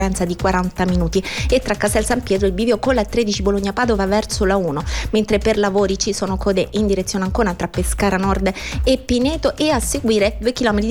di 40 minuti, e tra Castel San Pietro e il bivio con la 13 Bologna-Padova verso la 1, mentre per lavori ci sono code in direzione Ancona tra Pescara Nord e Pineto, e a seguire 2 km